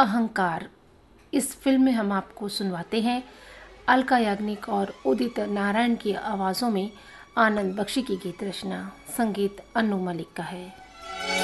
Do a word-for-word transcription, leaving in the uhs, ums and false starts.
अहंकार। इस फिल्म में हम आपको सुनवाते हैं अलका याग्निक और उदित नारायण की आवाज़ों में आनंद बख्शी की गीत रचना, संगीत अनु मलिक का है।